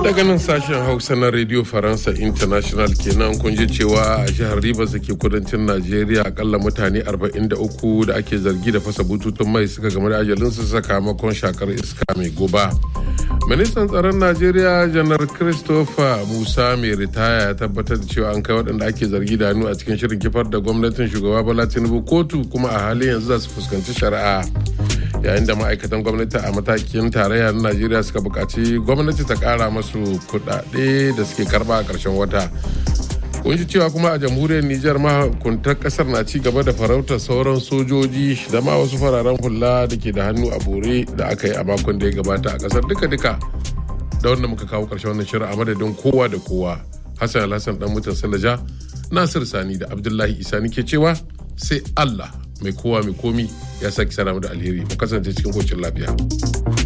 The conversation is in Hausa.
Daga nan sashen Hausa na Radio Faransa International kenan kun ji cewa a jihar Rivers da ke kudancin Najeriya akalla mutane 43 da ake zargi da fasa bututun mai suka game da ajalinsu sakamakon shakar iska mai guba. Ministan tsaron Najeriya Janar Christopher Musa mai ritaya ya tabbatar da cewa an kai waɗanda ake zargi da hannu a cikin shirin kifar da gwamnatin shugaba Bola Tinubu kotu kuma a halin yanzu za su fuskanci shari'a. Yayin da ma'aikatan gwamnati a matakin tarayya na Najeriya suka buƙaci gwamnati ta ƙara masu kuɗaɗe da suke karɓa a ƙarshen wata. Kun ji cewa kuma a jamhuriyar Nijar mahukuntar ƙasar na ci gaba da farautar sauran sojoji da ma wasu fararen hula da ke da hannu a bore da aka yi a makon da ya gabata a ƙasar duka-duka. Da wanda muka kawo ƙarshen wannan shirin a madadin kowa da kowa. Hassan Alhassan dan mutan Salaja, Nasir Sani da Abdullahi Isa ke cewa sai Allah mai kowa mai komi ya saki salamu da alheri mu kasance cikin kocin lafiya.